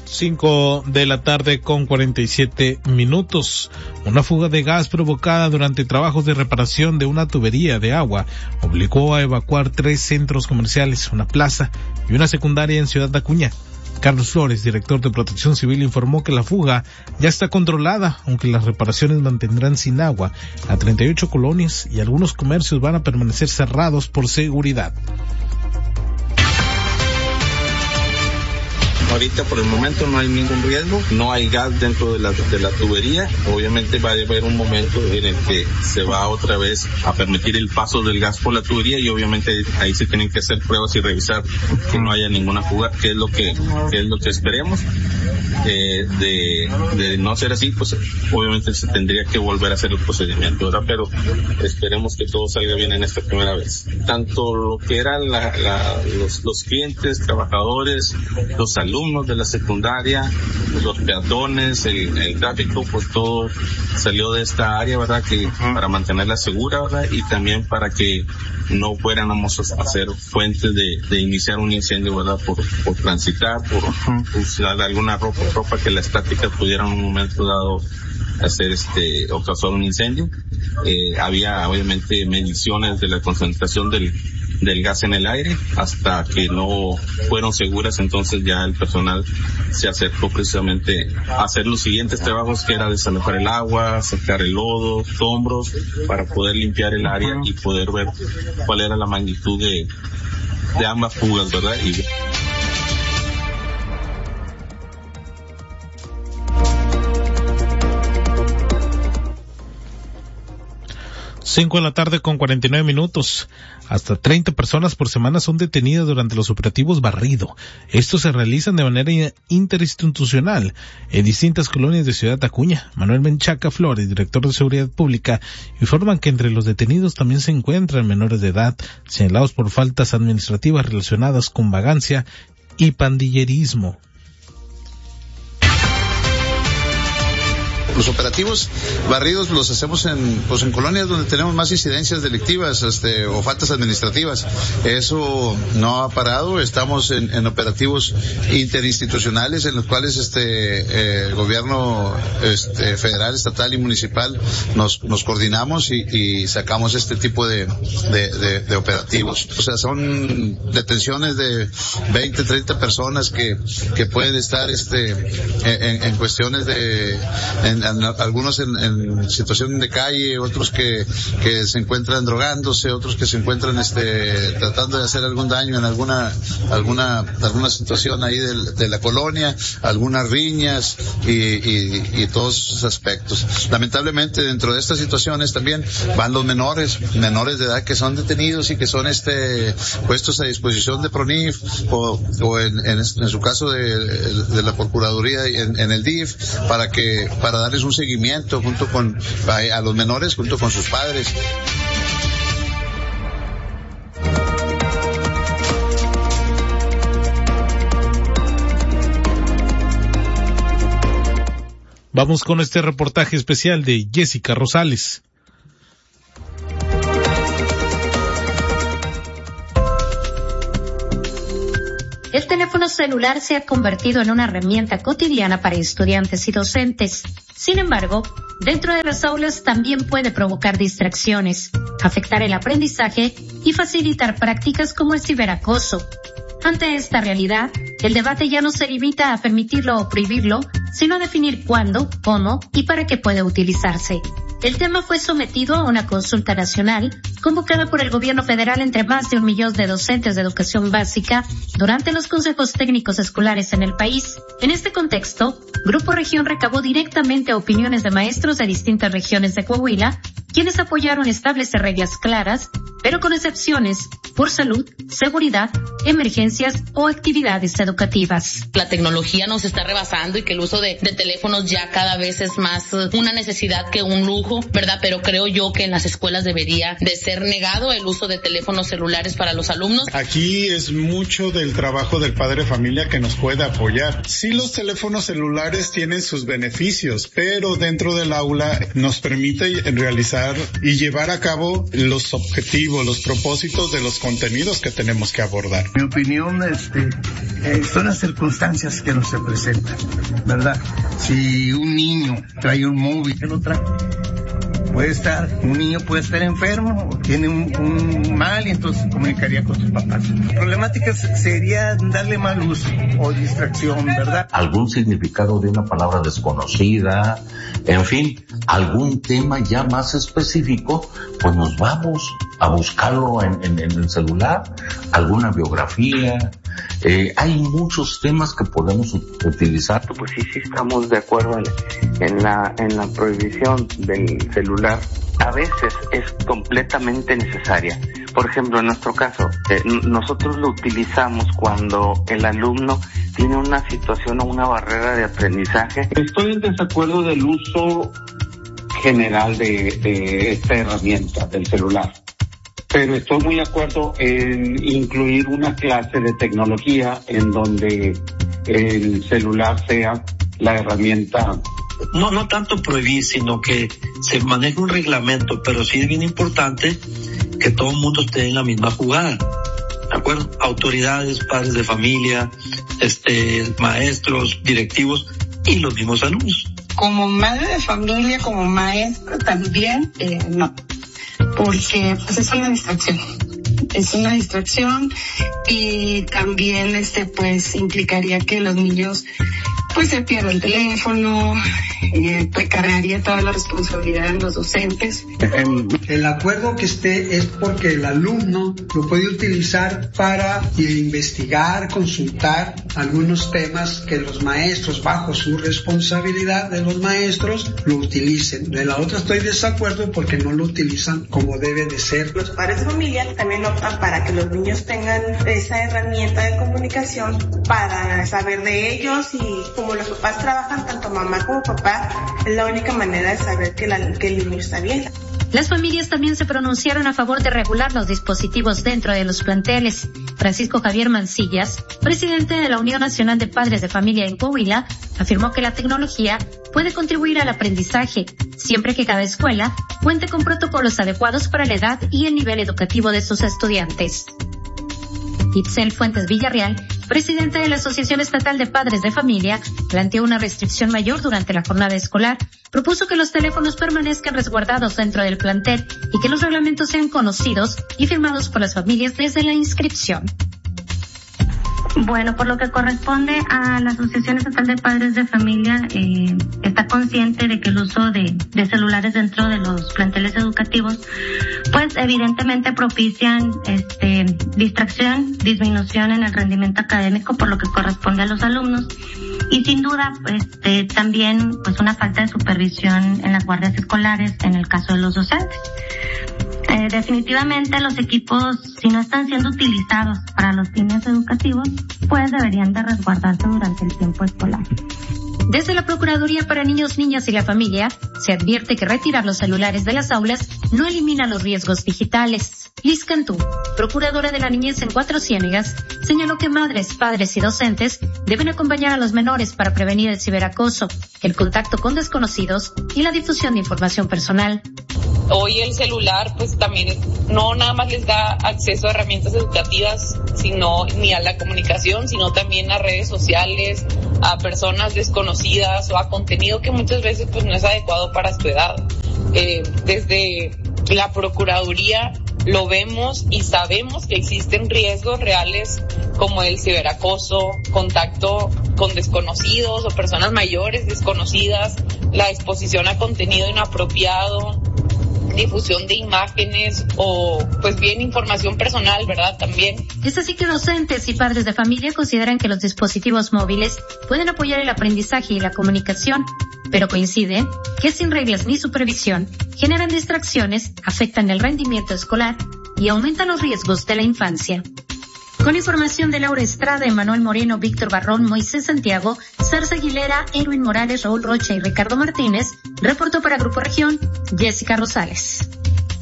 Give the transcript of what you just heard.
5:47 p.m. Una fuga de gas provocada durante trabajos de reparación de una tubería de agua obligó a evacuar 3 centros comerciales, una plaza y una secundaria en Ciudad Acuña. Carlos Flores, director de Protección Civil, informó que la fuga ya está controlada, aunque las reparaciones mantendrán sin agua a 38 colonias y algunos comercios van a permanecer cerrados por seguridad. Ahorita por el momento no hay ningún riesgo, no hay gas dentro de la tubería. Obviamente va a haber un momento en el que se va otra vez a permitir el paso del gas por la tubería y obviamente ahí se tienen que hacer pruebas y revisar que no haya ninguna fuga, que es lo que esperemos. De no ser así, pues obviamente se tendría que volver a hacer el procedimiento, ¿verdad? Pero esperemos que todo salga bien en esta primera vez. Tanto lo que eran los clientes, trabajadores, los alumnos de la secundaria, los peatones, el tráfico, pues todo salió de esta área, ¿verdad? Que para mantenerla segura, ¿verdad? Y también para que no fuéramos a ser fuentes de iniciar un incendio, ¿verdad? Por transitar, por usar alguna ropa que la estática pudiera en un momento dado hacer o causar un incendio. Había obviamente mediciones de la concentración del gas en el aire hasta que no fueron seguras, entonces ya el personal se acercó precisamente a hacer los siguientes trabajos, que era desalojar el agua, sacar el lodo, escombros, para poder limpiar el área y poder ver cuál era la magnitud de ambas fugas, ¿verdad? 5:49 p.m. Hasta 30 personas por semana son detenidas durante los operativos Barrido. Estos se realizan de manera interinstitucional en distintas colonias de Ciudad Acuña. Manuel Menchaca Flores, director de Seguridad Pública, informan que entre los detenidos también se encuentran menores de edad señalados por faltas administrativas relacionadas con vagancia y pandillerismo. Los operativos barridos los hacemos en colonias donde tenemos más incidencias delictivas, o faltas administrativas. Eso no ha parado. Estamos en operativos interinstitucionales en los cuales el gobierno federal, estatal y municipal nos coordinamos y sacamos este tipo de operativos. O sea, son detenciones de 20, 30 personas que pueden estar en cuestiones algunos en situación de calle, otros que se encuentran drogándose, otros que se encuentran tratando de hacer algún daño en alguna situación ahí de la colonia, algunas riñas y todos esos aspectos. Lamentablemente dentro de estas situaciones también van los menores de edad que son detenidos y que son puestos a disposición de PRONIF o en su caso de la Procuraduría en el DIF para darles un seguimiento a los menores junto con sus padres. Vamos con este reportaje especial de Jessica Rosales. El teléfono celular se ha convertido en una herramienta cotidiana para estudiantes y docentes. Sin embargo, dentro de las aulas también puede provocar distracciones, afectar el aprendizaje y facilitar prácticas como el ciberacoso. Ante esta realidad, el debate ya no se limita a permitirlo o prohibirlo, sino a definir cuándo, cómo y para qué puede utilizarse. El tema fue sometido a una consulta nacional convocada por el gobierno federal entre más de 1 millón de docentes de educación básica durante los consejos técnicos escolares en el país. En este contexto, Grupo Región recabó directamente opiniones de maestros de distintas regiones de Coahuila, quienes apoyaron establecer reglas claras, pero con excepciones por salud, seguridad, emergencias o actividades educativas. La tecnología nos está rebasando y que el uso de teléfonos ya cada vez es más una necesidad que un lujo lujo, ¿verdad? Pero creo yo que en las escuelas debería de ser negado el uso de teléfonos celulares para los alumnos. Aquí es mucho del trabajo del padre de familia que nos puede apoyar. Sí, los teléfonos celulares tienen sus beneficios, pero dentro del aula nos permite realizar y llevar a cabo los objetivos, los propósitos de los contenidos que tenemos que abordar. Mi opinión, son las circunstancias que nos se presentan, ¿verdad? Si un niño trae un móvil que no trae, un niño puede estar enfermo, o tiene un mal y entonces comunicaría con sus papás. La problemática sería darle mal uso o distracción, ¿verdad? Algún significado de una palabra desconocida, en fin, algún tema ya más específico, pues nos vamos a buscarlo en el celular, alguna biografía. Hay muchos temas que podemos utilizar. Pues sí estamos de acuerdo en la prohibición del celular. A veces es completamente necesaria. Por ejemplo, en nuestro caso, nosotros lo utilizamos cuando el alumno tiene una situación o una barrera de aprendizaje. Estoy en desacuerdo del uso general de esta herramienta del celular, pero estoy muy de acuerdo en incluir una clase de tecnología en donde el celular sea la herramienta. No tanto prohibir, sino que se maneje un reglamento, pero sí es bien importante que todo el mundo esté en la misma jugada, ¿de acuerdo? Autoridades, padres de familia, maestros, directivos y los mismos alumnos. Como madre de familia, como maestra también, no, porque pues es una distracción. Es una distracción y también pues implicaría que los niños pues se pierda el teléfono, recargaría toda la responsabilidad en los docentes. El acuerdo que esté es porque el alumno lo puede utilizar para investigar, consultar algunos temas que los maestros, bajo su responsabilidad de los maestros, lo utilicen. De la otra estoy de desacuerdo porque no lo utilizan como debe de ser. Los padres de familia también optan para que los niños tengan esa herramienta de comunicación para saber de ellos, y como los papás trabajan, tanto mamá como papá, es la única manera de saber que el niño está bien. Las familias también se pronunciaron a favor de regular los dispositivos dentro de los planteles. Francisco Javier Mancillas, presidente de la Unión Nacional de Padres de Familia en Coahuila, afirmó que la tecnología puede contribuir al aprendizaje, siempre que cada escuela cuente con protocolos adecuados para la edad y el nivel educativo de sus estudiantes. Itzel Fuentes Villarreal, presidente de la Asociación Estatal de Padres de Familia, planteó una restricción mayor durante la jornada escolar. Propuso que los teléfonos permanezcan resguardados dentro del plantel y que los reglamentos sean conocidos y firmados por las familias desde la inscripción. Bueno, por lo que corresponde a la Asociación Estatal de Padres de Familia, está consciente de que el uso de celulares dentro de los planteles educativos, pues evidentemente propician distracción, disminución en el rendimiento académico, por lo que corresponde a los alumnos, y sin duda también pues una falta de supervisión en las guardias escolares en el caso de los docentes. Definitivamente los equipos, si no están siendo utilizados para los fines educativos, pues deberían de resguardarse durante el tiempo escolar. Desde la Procuraduría para Niños, Niñas y la Familia, se advierte que retirar los celulares de las aulas no elimina los riesgos digitales. Liz Cantú, procuradora de la niñez en Cuatro Ciénegas, señaló que madres, padres y docentes deben acompañar a los menores para prevenir el ciberacoso, el contacto con desconocidos y la difusión de información personal. Hoy el celular pues también no nada más les da acceso a herramientas educativas, sino ni a la comunicación, sino también a redes sociales, a personas desconocidas o a contenido que muchas veces pues no es adecuado para su edad. Desde la Procuraduría lo vemos y sabemos que existen riesgos reales como el ciberacoso, contacto con desconocidos o personas mayores desconocidas, la exposición a contenido inapropiado, difusión de imágenes o pues bien información personal, ¿verdad? También. Es así que docentes y padres de familia consideran que los dispositivos móviles pueden apoyar el aprendizaje y la comunicación, pero coinciden que sin reglas ni supervisión generan distracciones, afectan el rendimiento escolar y aumentan los riesgos de la infancia. Con información de Laura Estrada, Emanuel Moreno, Víctor Barrón, Moisés Santiago, Sarza Aguilera, Erwin Morales, Raúl Rocha y Ricardo Martínez, reportó para Grupo Región, Jessica Rosales.